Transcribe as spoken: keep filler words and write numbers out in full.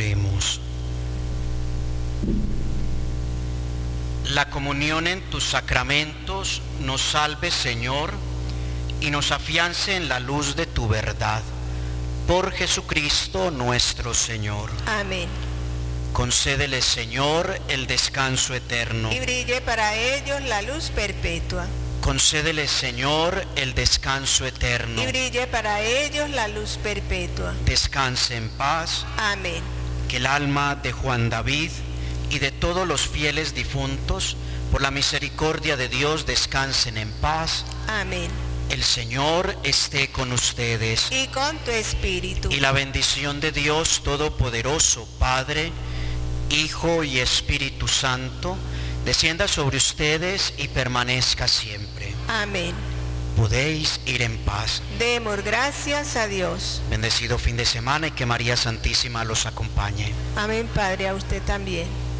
Oremos. La comunión en tus sacramentos nos salve, Señor, y nos afiance en la luz de tu verdad. Por Jesucristo nuestro Señor. Amén. Concédele, Señor, el descanso eterno. Y brille para ellos la luz perpetua. Concédele, Señor, el descanso eterno. Y brille para ellos la luz perpetua. Descanse en paz. Amén. Que el alma de Juan David y de todos los fieles difuntos, por la misericordia de Dios, descansen en paz. Amén. El Señor esté con ustedes. Y con tu espíritu. Y la bendición de Dios Todopoderoso, Padre, Hijo y Espíritu Santo, descienda sobre ustedes y permanezca siempre. Amén. Podéis ir en paz. Demos gracias a Dios. Bendecido fin de semana y que María Santísima los acompañe. Amén, Padre, a usted también.